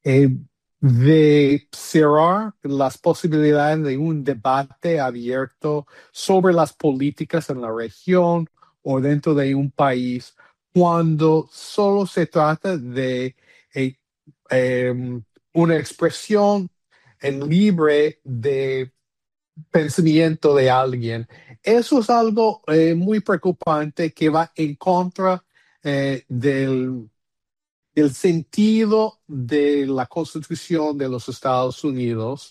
eh, de cerrar las posibilidades de un debate abierto sobre las políticas en la región o dentro de un país cuando solo se trata de eh, una expresión libre de pensamiento de alguien. Eso es algo muy preocupante que va en contra del sentido de la Constitución de los Estados Unidos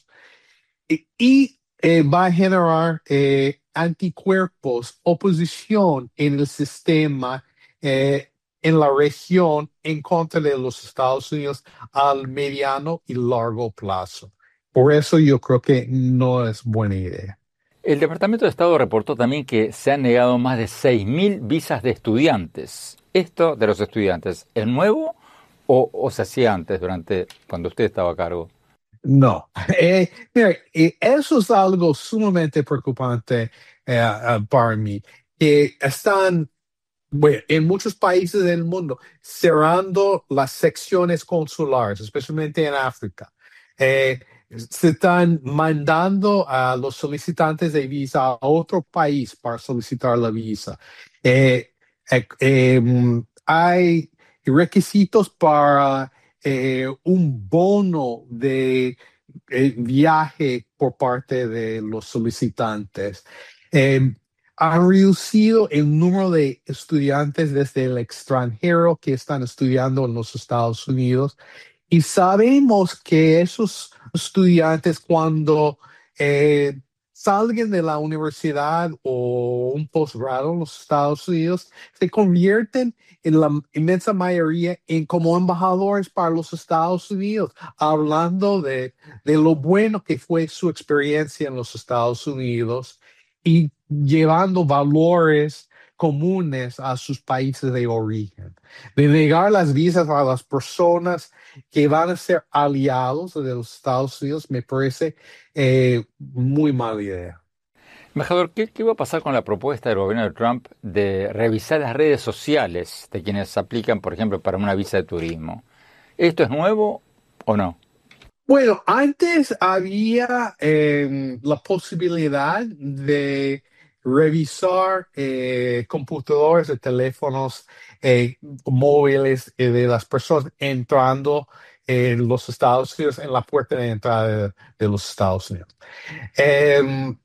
y va a generar anticuerpos, oposición en el sistema, en la región, en contra de los Estados Unidos al mediano y largo plazo. Por eso yo creo que no es buena idea. El Departamento de Estado reportó también que se han negado más de 6.000 visas de estudiantes. ¿Esto de los estudiantes es nuevo o se hacía antes, cuando usted estaba a cargo? No, mira, eso es algo sumamente preocupante para mí, que están bueno, en muchos países del mundo cerrando las secciones consulares, especialmente en África. Eh, Se están mandando a los solicitantes de visa a otro país para solicitar la visa. Eh, Hay requisitos para un bono de viaje por parte de los solicitantes. Eh, Han reducido el número de estudiantes desde el extranjero que están estudiando en los Estados Unidos y sabemos que esos estudiantes cuando eh, salgan de la universidad o un posgrado en los Estados Unidos se convierten en la inmensa mayoría en como embajadores para los Estados Unidos, hablando de lo bueno que fue su experiencia en los Estados Unidos y llevando valores comunes a sus países de origen. De negar las visas a las personas que van a ser aliados de los Estados Unidos me parece muy mala idea. Embajador, ¿qué va a pasar con la propuesta del gobierno de Trump de revisar las redes sociales de quienes aplican, por ejemplo, para una visa de turismo? ¿Esto es nuevo o no? Bueno, antes había la posibilidad de revisar computadores de teléfonos móviles de las personas entrando en los Estados Unidos, en la puerta de entrada de los Estados Unidos. Em,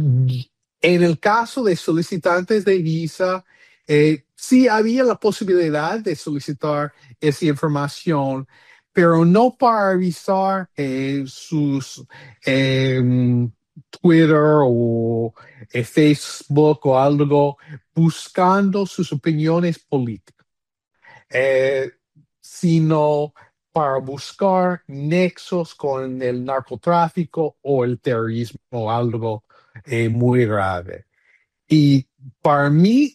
en el caso de solicitantes de visa, sí había la posibilidad de solicitar esa información, pero no para revisar sus em, Twitter o Facebook o algo, buscando sus opiniones políticas, eh, sino para buscar nexos con el narcotráfico o el terrorismo o algo muy grave. Y para mí,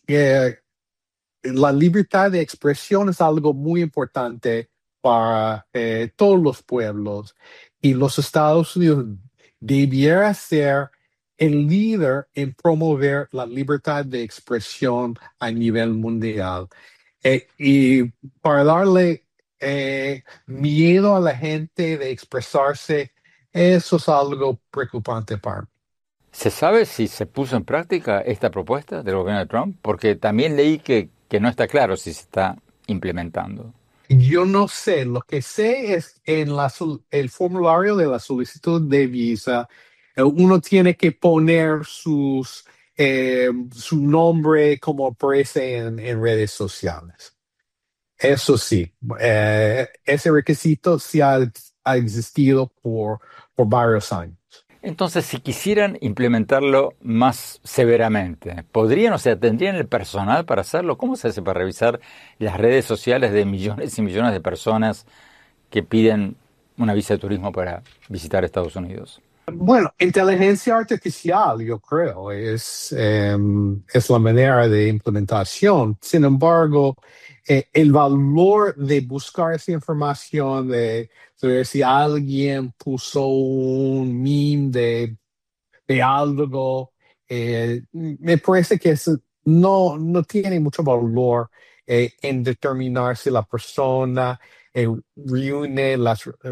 la libertad de expresión es algo muy importante para todos los pueblos y los Estados Unidos debiera ser el líder en promover la libertad de expresión a nivel mundial. Y para darle miedo a la gente de expresarse, eso es algo preocupante para mí. ¿Se sabe si se puso en práctica esta propuesta del gobierno de Trump? Porque también leí que no está claro si se está implementando. Yo no sé, lo que sé es en el formulario de la solicitud de visa, uno tiene que poner su nombre como aparece en redes sociales. Eso sí, ese requisito sí ha existido por varios años. Entonces, si quisieran implementarlo más severamente, ¿podrían, o sea, tendrían el personal para hacerlo? ¿Cómo se hace para revisar las redes sociales de millones y millones de personas que piden una visa de turismo para visitar Estados Unidos? Bueno, inteligencia artificial, yo creo, es la manera de implementación. Sin embargo, el valor de buscar esa información, de saber si alguien puso un meme de algo, me parece que no tiene mucho valor en determinar si la persona reúne las